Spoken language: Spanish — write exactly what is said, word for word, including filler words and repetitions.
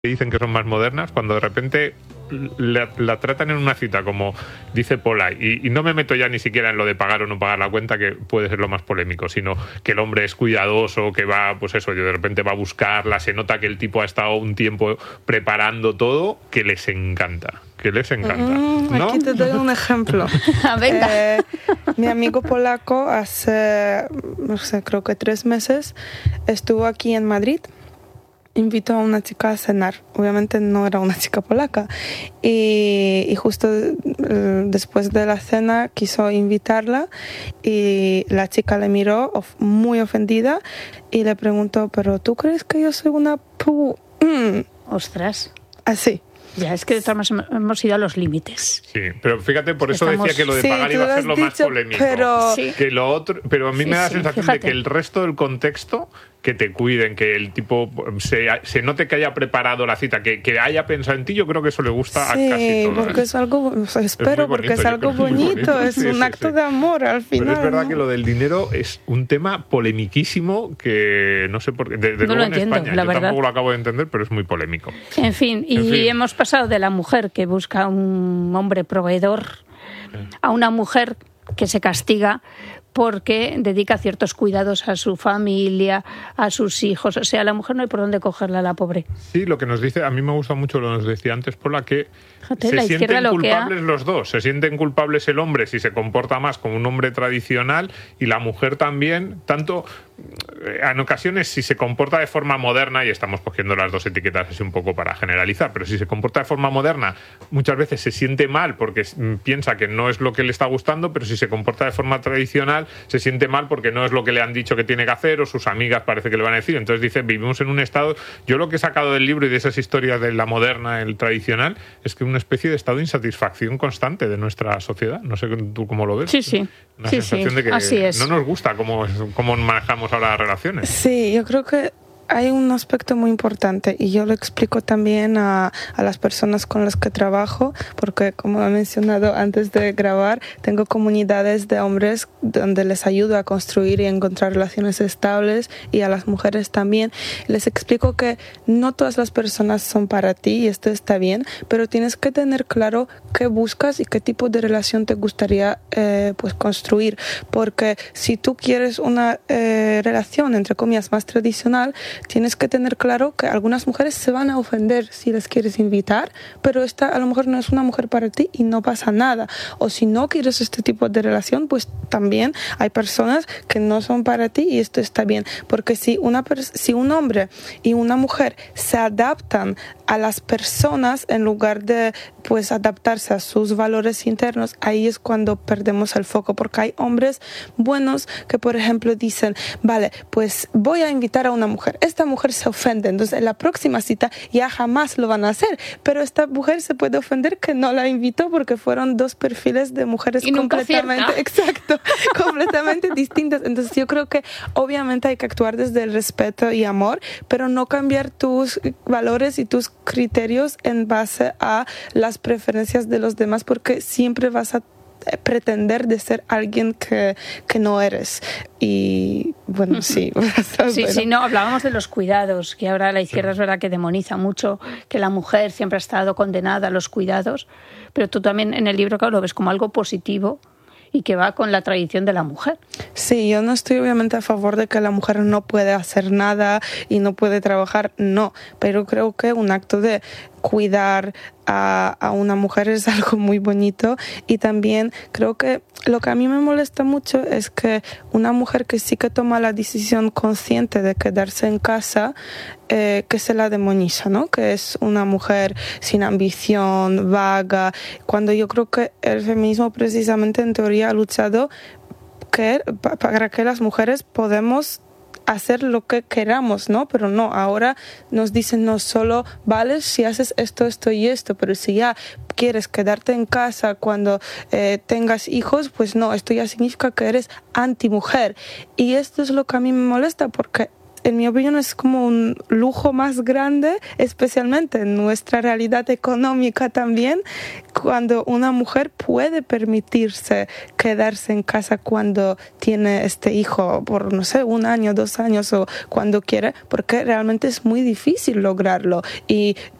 que dicen que son más modernas, cuando de repente la, la tratan en una cita, como dice Pola, y, y no me meto ya ni siquiera en lo de pagar o no pagar la cuenta, que puede ser lo más polémico, sino que el hombre es cuidadoso, que va, pues eso, de repente va a buscarla, se nota que el tipo ha estado un tiempo preparando todo, que les encanta. Que les encanta, mm, ¿no? Aquí te doy un ejemplo. Venga. Eh, mi amigo polaco hace, no sé, creo que tres meses estuvo aquí en Madrid. Invitó a una chica a cenar. Obviamente no era una chica polaca. Y, y justo eh, después de la cena quiso invitarla y la chica le miró of, muy ofendida y le preguntó, ¿pero tú crees que yo soy una pu...? Mm. Ostras. Así. Ya, es que de todas maneras hemos ido a los límites. Sí, pero fíjate, por eso Estamos... decía que lo de sí, pagar iba a ser lo dicho, más polémico. Pero, sí. que lo otro, pero a mí sí, me da la sí, sensación fíjate. de que el resto del contexto, que te cuiden, que el tipo se, se note que haya preparado la cita, que, que haya pensado en ti, yo creo que eso le gusta sí, a casi todos. porque es algo, o sea, espero, es bonito, porque es algo bonito, bonito, es sí, un sí, acto sí. de amor al final. Pero es verdad ¿no? que lo del dinero es un tema polemiquísimo que no sé por qué. De, de No luego lo en entiendo, España, la yo verdad. tampoco lo acabo de entender, pero es muy polémico. En fin, y En fin. hemos pasado de la mujer que busca un hombre proveedor a una mujer que se castiga porque dedica ciertos cuidados a su familia, a sus hijos. O sea, la mujer no hay por dónde cogerla, la pobre. Sí, lo que nos dice, a mí me gusta mucho lo que nos decía antes Pola, que Fíjate, se la izquierda sienten lo que ha- culpables los dos. Se sienten culpables el hombre si se comporta más como un hombre tradicional y la mujer también, tanto eh, en ocasiones si se comporta de forma moderna, y estamos cogiendo las dos etiquetas así un poco para generalizar, pero si se comporta de forma moderna, muchas veces se siente mal porque mm, piensa que no es lo que le está gustando, pero si se comporta de forma tradicional, se siente mal porque no es lo que le han dicho que tiene que hacer o sus amigas parece que le van a decir. Entonces dice, vivimos en un estado... Yo lo que he sacado del libro y de esas historias de la moderna, el tradicional, es que una especie de estado de insatisfacción constante de nuestra sociedad. No sé tú cómo lo ves. Sí, sí. Una Sí, sensación sí. de que Así es. no nos gusta cómo, cómo manejamos ahora las relaciones. Sí, yo creo que hay un aspecto muy importante y yo lo explico también a, a las personas con las que trabajo, porque como he mencionado antes de grabar, tengo comunidades de hombres donde les ayudo a construir y encontrar relaciones estables, y a las mujeres también. Les explico que no todas las personas son para ti y esto está bien, pero tienes que tener claro qué buscas y qué tipo de relación te gustaría eh, pues construir, porque si tú quieres una eh, relación entre comillas más tradicional, tienes que tener claro que algunas mujeres se van a ofender si les quieres invitar, pero esta a lo mejor no es una mujer para ti y no pasa nada. O si no quieres este tipo de relación, pues también hay personas que no son para ti y esto está bien. Porque si, una pers- si un hombre y una mujer se adaptan a las personas en lugar de pues adaptarse a sus valores internos, ahí es cuando perdemos el foco, porque hay hombres buenos que por ejemplo dicen, vale, pues voy a invitar a una mujer, esta mujer se ofende, entonces en la próxima cita ya jamás lo van a hacer, pero esta mujer se puede ofender que no la invitó porque fueron dos perfiles de mujeres Y nunca completamente, acierta. exacto, completamente distintas. Entonces yo creo que obviamente hay que actuar desde el respeto y amor, pero no cambiar tus valores y tus criterios en base a las preferencias de los demás, porque siempre vas a pretender de ser alguien que, que no eres. Y bueno, sí. Sí, sí, no, hablábamos de los cuidados, que ahora la izquierda es verdad que demoniza mucho, que la mujer siempre ha estado condenada a los cuidados, pero tú también en el libro, claro, lo ves como algo positivo y que va con la tradición de la mujer. Sí, yo no estoy obviamente a favor de que la mujer no puede hacer nada y no puede trabajar, no, pero creo que un acto de cuidar a, a una mujer es algo muy bonito, y también creo que lo que a mí me molesta mucho es que una mujer que sí que toma la decisión consciente de quedarse en casa, eh, que se la demoniza, ¿no? Que es una mujer sin ambición, vaga, cuando yo creo que el feminismo precisamente en teoría ha luchado que, para que las mujeres podemos hacer lo que queramos, ¿no? Pero no, ahora nos dicen no solo vales si haces esto, esto y esto, pero si ya quieres quedarte en casa cuando eh, tengas hijos, pues no, esto ya significa que eres antimujer. Y esto es lo que a mí me molesta, porque en mi opinión, es como un lujo más grande, especialmente en nuestra realidad económica también, cuando una mujer puede permitirse quedarse en casa cuando tiene este hijo por, no sé, un año, dos años o cuando quiere, porque realmente es muy difícil lograrlo. Y